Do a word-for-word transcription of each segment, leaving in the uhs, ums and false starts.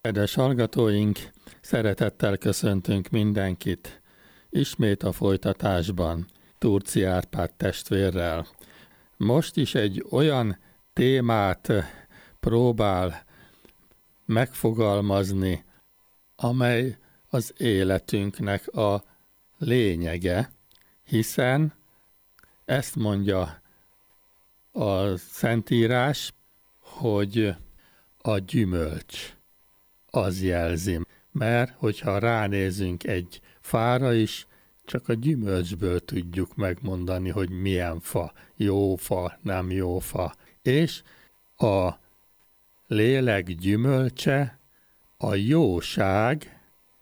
Kedves hallgatóink, szeretettel köszöntünk mindenkit. Ismét a folytatásban Turczy Árpád testvérrel. Most is egy olyan témát próbál megfogalmazni, amely az életünknek a lényege, hiszen ezt mondja a Szentírás, hogy a gyümölcs az jelzi, mert hogyha ránézünk egy fára is, csak a gyümölcsből tudjuk megmondani, hogy milyen fa, jó fa, nem jó fa. És a lélek gyümölcse, a jóság.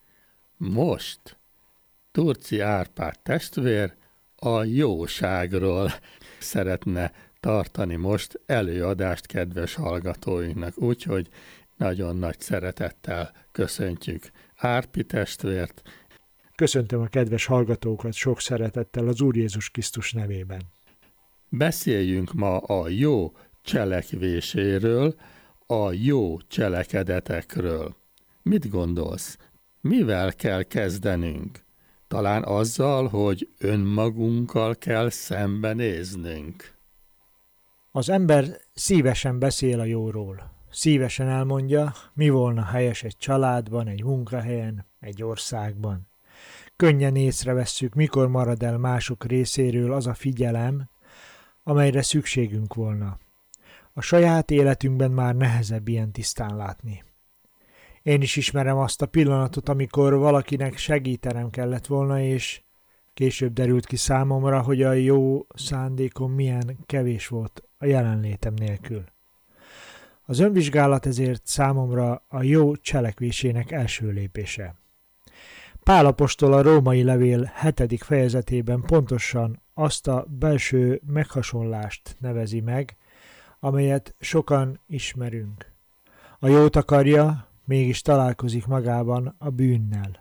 Most Turczy Árpád testvér a jóságról szeretne tartani most előadást kedves hallgatóinknak, úgyhogy nagyon nagy szeretettel köszöntjük Árpi testvért. Köszöntöm a kedves hallgatókat sok szeretettel az Úr Jézus Krisztus nevében. Beszéljünk ma a jó cselekvéséről, a jó cselekedetekről. Mit gondolsz? Mivel kell kezdenünk? Talán azzal, hogy önmagunkkal kell szembenéznünk. Az ember szívesen beszél a jóról. Szívesen elmondja, mi volna helyes egy családban, egy munkahelyen, egy országban. Könnyen észrevesszük, mikor marad el mások részéről az a figyelem, amelyre szükségünk volna. A saját életünkben már nehezebb ilyen tisztán látni. Én is ismerem azt a pillanatot, amikor valakinek segítenem kellett volna, és később derült ki számomra, hogy a jó szándékom milyen kevés volt a jelenlétem nélkül. Az önvizsgálat ezért számomra a jó cselekvésének első lépése. Pál apostol a római levél hetedik fejezetében pontosan azt a belső meghasonlást nevezi meg, amelyet sokan ismerünk. A jót akarja, mégis találkozik magában a bűnnel.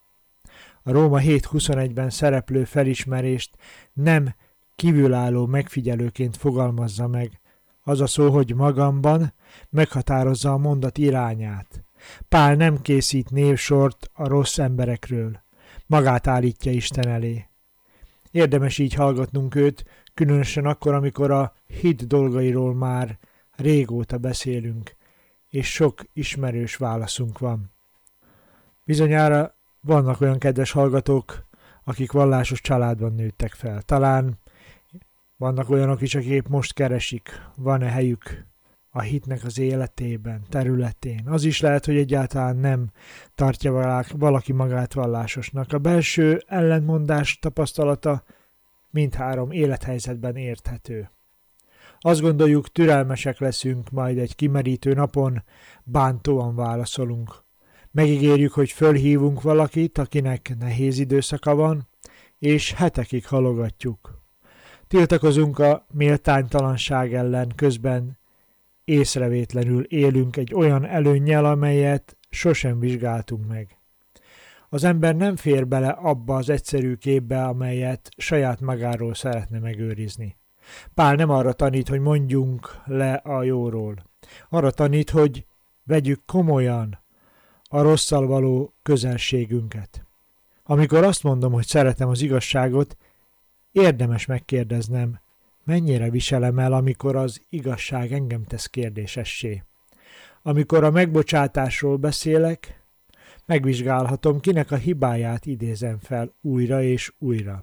A Róma hét huszonegyben szereplő felismerést nem kívülálló megfigyelőként fogalmazza meg, az a szó, hogy magamban meghatározza a mondat irányát. Pál nem készít névsort a rossz emberekről, magát állítja Isten elé. Érdemes így hallgatnunk őt, különösen akkor, amikor a hit dolgairól már régóta beszélünk, és sok ismerős válaszunk van. Bizonyára vannak olyan kedves hallgatók, akik vallásos családban nőttek fel. Talán vannak olyanok is, akik most keresik, van-e helyük a hitnek az életében, területén. Az is lehet, hogy egyáltalán nem tartja valaki magát vallásosnak. A belső ellentmondás tapasztalata mindhárom élethelyzetben érthető. Azt gondoljuk, türelmesek leszünk, majd egy kimerítő napon bántóan válaszolunk. Megígérjük, hogy fölhívunk valakit, akinek nehéz időszaka van, és hetekig halogatjuk. Tiltakozunk a méltánytalanság ellen, közben észrevétlenül élünk egy olyan előnnyel, amelyet sosem vizsgáltunk meg. Az ember nem fér bele abba az egyszerű képbe, amelyet saját magáról szeretne megőrizni. Pál nem arra tanít, hogy mondjunk le a jóról. Arra tanít, hogy vegyük komolyan a rosszal való közelségünket. Amikor azt mondom, hogy szeretem az igazságot, érdemes megkérdeznem, mennyire viselem el, amikor az igazság engem tesz kérdésessé. Amikor a megbocsátásról beszélek, megvizsgálhatom, kinek a hibáját idézem fel újra és újra.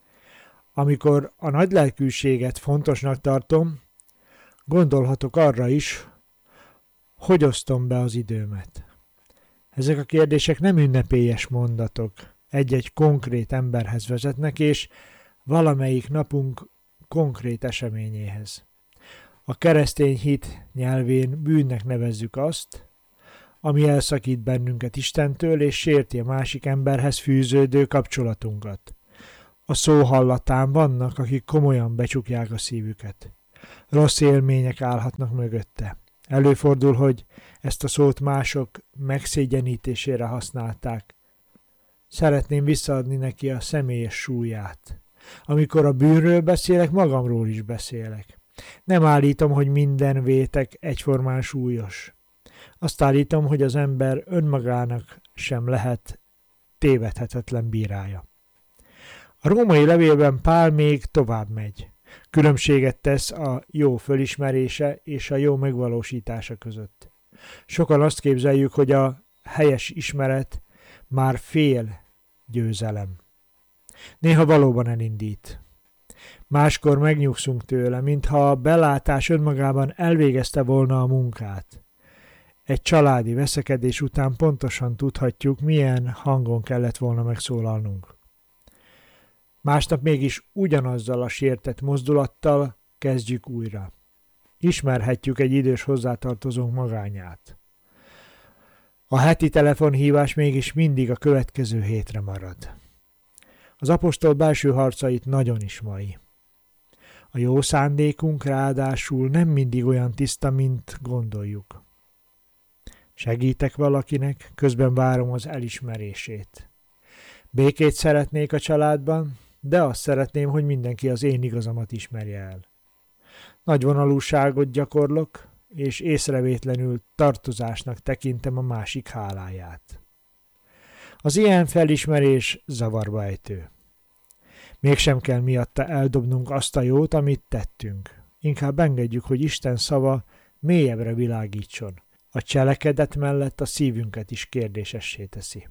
Amikor a nagylelkűséget fontosnak tartom, gondolhatok arra is, hogy osztom be az időmet. Ezek a kérdések nem ünnepélyes mondatok, egy-egy konkrét emberhez vezetnek, és valamelyik napunk konkrét eseményéhez. A keresztény hit nyelvén bűnnek nevezzük azt, ami elszakít bennünket Istentől, és sérti a másik emberhez fűződő kapcsolatunkat. A szó hallatán vannak, akik komolyan becsukják a szívüket. Rossz élmények állhatnak mögötte. Előfordul, hogy ezt a szót mások megszégyenítésére használták. Szeretném visszaadni neki a személyes súlyát. Amikor a bűnről beszélek, magamról is beszélek. Nem állítom, hogy minden vétek egyformán súlyos. Azt állítom, hogy az ember önmagának sem lehet tévedhetetlen bírája. A római levélben Pál még tovább megy. Különbséget tesz a jó fölismerése és a jó megvalósítása között. Sokan azt képzeljük, hogy a helyes ismeret már fél győzelem. Néha valóban elindít. Máskor megnyugszunk tőle, mintha a belátás önmagában elvégezte volna a munkát. Egy családi veszekedés után pontosan tudhatjuk, milyen hangon kellett volna megszólalnunk. Másnap mégis ugyanazzal a sértett mozdulattal kezdjük újra. Ismerhetjük egy idős hozzátartozónk magányát. A heti telefonhívás mégis mindig a következő hétre marad. Az apostol belső harcait nagyon is mai. A jó szándékunk ráadásul nem mindig olyan tiszta, mint gondoljuk. Segítek valakinek, közben várom az elismerését. Békét szeretnék a családban, de azt szeretném, hogy mindenki az én igazamat ismerje el. Nagyvonalúságot gyakorlok, és észrevétlenül tartozásnak tekintem a másik háláját. Az ilyen felismerés zavarba ejtő. Mégsem kell miatta eldobnunk azt a jót, amit tettünk. Inkább engedjük, hogy Isten szava mélyebbre világítson. A cselekedet mellett a szívünket is kérdésessé teszi.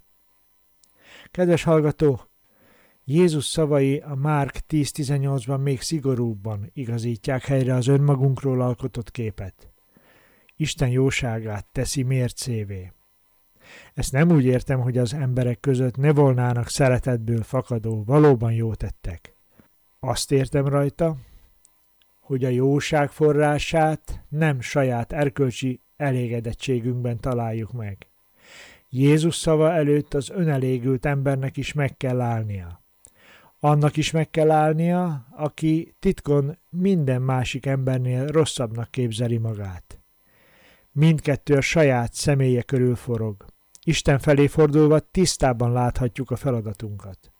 Kedves hallgató, Jézus szavai a Márk tíz tizennyolcban még szigorúbban igazítják helyre az önmagunkról alkotott képet. Isten jóságát teszi mércévé. Ezt nem úgy értem, hogy az emberek között ne volnának szeretetből fakadó, valóban jó tettek. Azt értem rajta, hogy a jóság forrását nem saját erkölcsi elégedettségünkben találjuk meg. Jézus szava előtt az önelégült embernek is meg kell állnia. Annak is meg kell állnia, aki titkon minden másik embernél rosszabbnak képzeli magát. Mindkettő a saját személye körül forog. Isten felé fordulva tisztában láthatjuk a feladatunkat.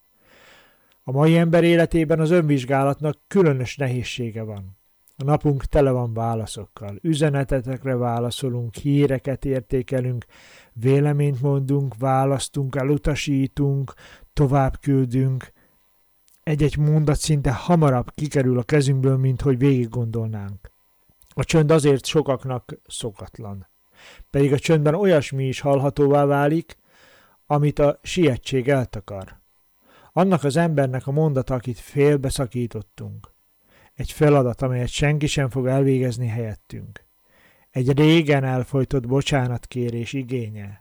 A mai ember életében az önvizsgálatnak különös nehézsége van. A napunk tele van válaszokkal. Üzenetetekre válaszolunk, híreket értékelünk, véleményt mondunk, választunk, elutasítunk, tovább küldünk. Egy-egy mondat szinte hamarabb kikerül a kezünkből, mint hogy végig gondolnánk. A csönd azért sokaknak szokatlan. Pedig a csöndben olyasmi is hallhatóvá válik, amit a sietség eltakar. Annak az embernek a mondata, akit félbeszakítottunk. Egy feladat, amelyet senki sem fog elvégezni helyettünk. Egy régen elfojtott bocsánatkérés igénye.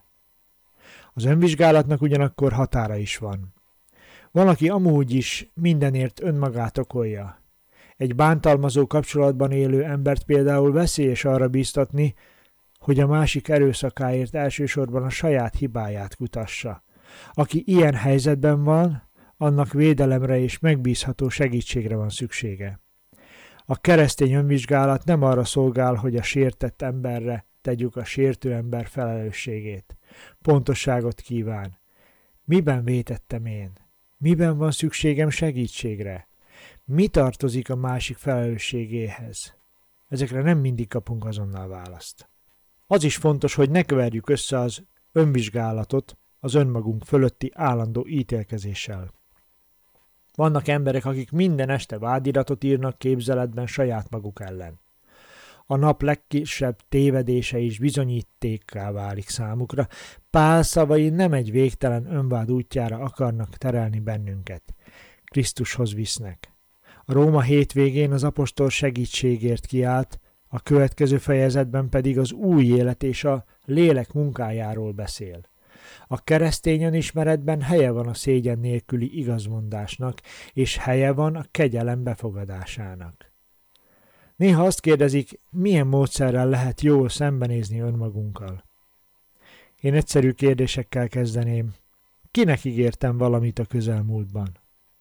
Az önvizsgálatnak ugyanakkor határa is van. Van, aki amúgy is mindenért önmagát okolja. Egy bántalmazó kapcsolatban élő embert például veszélyes arra bíztatni, hogy a másik erőszakáért elsősorban a saját hibáját kutassa. Aki ilyen helyzetben van, annak védelemre és megbízható segítségre van szüksége. A keresztény önvizsgálat nem arra szolgál, hogy a sértett emberre tegyük a sértő ember felelősségét. Pontosságot kíván. Miben vétettem én? Miben van szükségem segítségre? Mi tartozik a másik felelősségéhez? Ezekre nem mindig kapunk azonnal választ. Az is fontos, hogy ne keverjük össze az önvizsgálatot az önmagunk fölötti állandó ítélkezéssel. Vannak emberek, akik minden este vádiratot írnak képzeletben saját maguk ellen. A nap legkisebb tévedése is bizonyítékká válik számukra. Pál szavai nem egy végtelen önvád útjára akarnak terelni bennünket. Krisztushoz visznek. A Róma hétvégén az apostol segítségért kiállt, a következő fejezetben pedig az új élet és a lélek munkájáról beszél. A keresztény önismeretben helye van a szégyen nélküli igazmondásnak, és helye van a kegyelem befogadásának. Néha azt kérdezik, milyen módszerrel lehet jól szembenézni önmagunkkal. Én egyszerű kérdésekkel kezdeném. Kinek ígértem valamit a közelmúltban?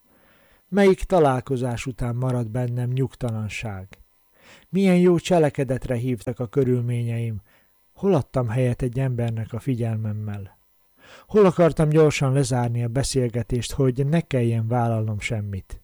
Melyik találkozás után marad bennem nyugtalanság? Milyen jó cselekedetre hívtak a körülményeim? Hol adtam helyet egy embernek a figyelmemmel? Hol akartam gyorsan lezárni a beszélgetést, hogy ne kelljen vállalnom semmit?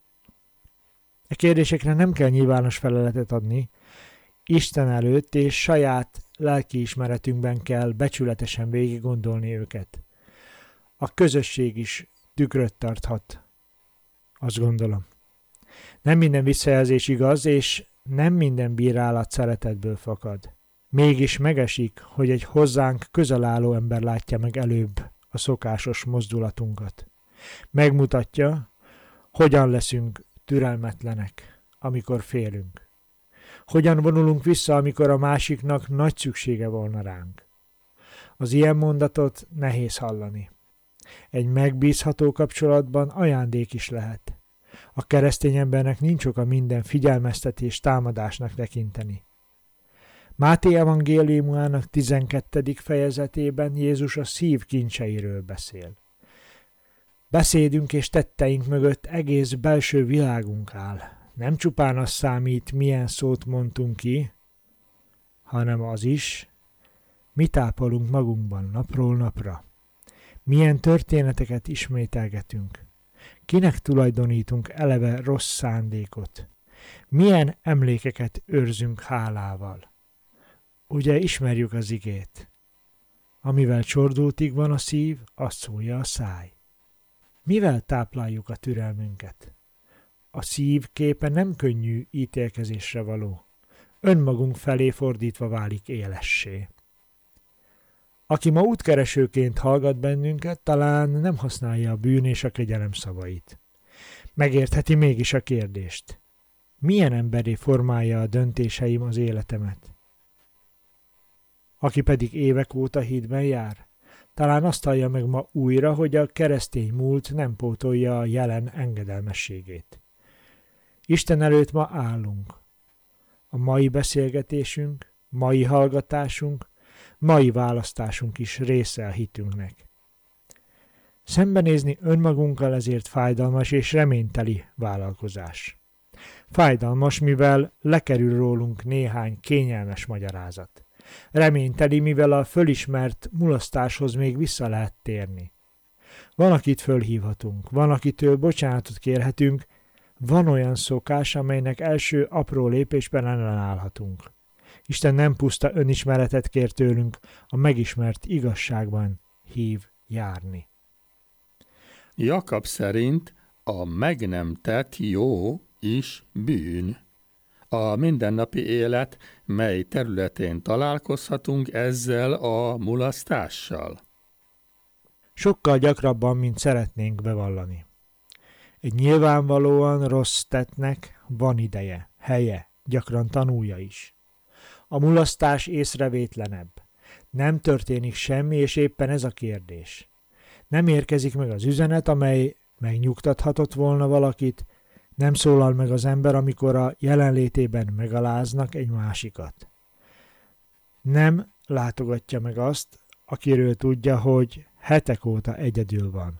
E kérdésekre nem kell nyilvános feleletet adni. Isten előtt és saját lelkiismeretünkben kell becsületesen végig gondolni őket. A közösség is tükröt tarthat, azt gondolom. Nem minden visszajelzés igaz, és nem minden bírálat szeretetből fakad. Mégis megesik, hogy egy hozzánk közel álló ember látja meg előbb a szokásos mozdulatunkat. Megmutatja, hogyan leszünk türelmetlenek, amikor félünk. Hogyan vonulunk vissza, amikor a másiknak nagy szüksége volna ránk. Az ilyen mondatot nehéz hallani. Egy megbízható kapcsolatban ajándék is lehet. A keresztény embernek nincs oka minden figyelmeztetés támadásnak tekinteni. Máté evangéliumának tizenkettedik fejezetében Jézus a szív kincseiről beszél. Beszédünk és tetteink mögött egész belső világunk áll. Nem csupán az számít, milyen szót mondtunk ki, hanem az is, mit ápolunk magunkban napról napra. Milyen történeteket ismételgetünk. Kinek tulajdonítunk eleve rossz szándékot. Milyen emlékeket őrzünk hálával. Ugye ismerjük az igét. Amivel csordultig van a szív, azt szólja a száj. Mivel tápláljuk a türelmünket? A szív képe nem könnyű ítélkezésre való. Önmagunk felé fordítva válik élessé. Aki ma útkeresőként hallgat bennünket, talán nem használja a bűn és a kegyelem szavait. Megértheti mégis a kérdést. Milyen emberé formálja a döntéseim az életemet? Aki pedig évek óta hídben jár, talán azt hallja meg ma újra, hogy a keresztény múlt nem pótolja a jelen engedelmességét. Isten előtt ma állunk. A mai beszélgetésünk, mai hallgatásunk, mai választásunk is része a hitünknek. Szembenézni önmagunkkal ezért fájdalmas és reményteli vállalkozás. Fájdalmas, mivel lekerül rólunk néhány kényelmes magyarázat. Reményteli, mivel a fölismert mulasztáshoz még vissza lehet térni. Van, akit fölhívhatunk, van, akitől bocsánatot kérhetünk, van olyan szokás, amelynek első apró lépésben ellenállhatunk. Isten nem puszta önismeretet kér tőlünk, a megismert igazságban hív járni. Jakab szerint a meg nem tett jó is bűn. A mindennapi élet mely területén találkozhatunk ezzel a mulasztással? Sokkal gyakrabban, mint szeretnénk bevallani. Egy nyilvánvalóan rossz tettnek van ideje, helye, gyakran tanulja is. A mulasztás észrevétlenebb. Nem történik semmi, és éppen ez a kérdés. Nem érkezik meg az üzenet, amely megnyugtathatott volna valakit, nem szólal meg az ember, amikor a jelenlétében megaláznak egy másikat. Nem látogatja meg azt, akiről tudja, hogy hetek óta egyedül van.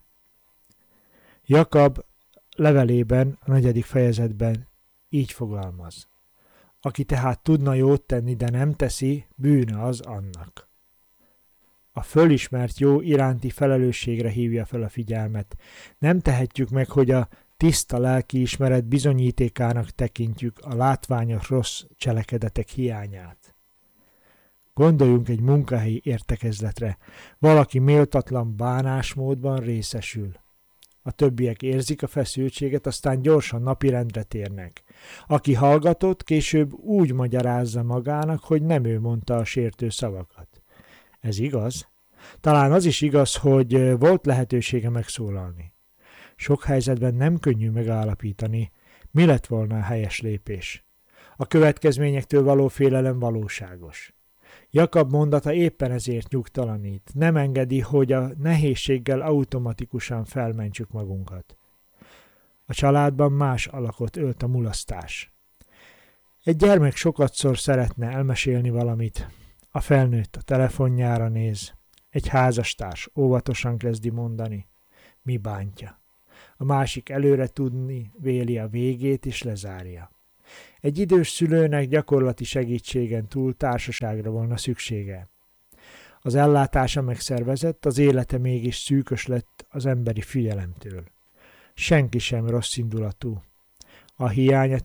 Jakab levelében, a negyedik fejezetben így fogalmaz. Aki tehát tudna jót tenni, de nem teszi, bűne az annak. A fölismert jó iránti felelősségre hívja fel a figyelmet. Nem tehetjük meg, hogy a tiszta lelkiismeret bizonyítékának tekintjük a látványos rossz cselekedetek hiányát. Gondoljunk egy munkahelyi értekezletre. Valaki méltatlan bánásmódban részesül. A többiek érzik a feszültséget, aztán gyorsan napirendre térnek. Aki hallgatott, később úgy magyarázza magának, hogy nem ő mondta a sértő szavakat. Ez igaz? Talán az is igaz, hogy volt lehetősége megszólalni. Sok helyzetben nem könnyű megállapítani, mi lett volna a helyes lépés. A következményektől való félelem valóságos. Jakab mondata éppen ezért nyugtalanít, nem engedi, hogy a nehézséggel automatikusan felmentsük magunkat. A családban más alakot ölt a mulasztás. Egy gyermek sokatszor szeretne elmesélni valamit, a felnőtt a telefonjára néz, egy házastárs óvatosan kezdi mondani, mi bántja. A másik előre tudni véli a végét és lezárja. Egy idős szülőnek gyakorlati segítségen túl társaságra volna szüksége. Az ellátása megszervezett, az élete mégis szűkös lett az emberi figyelemtől. Senki sem rosszindulatú. A hiánya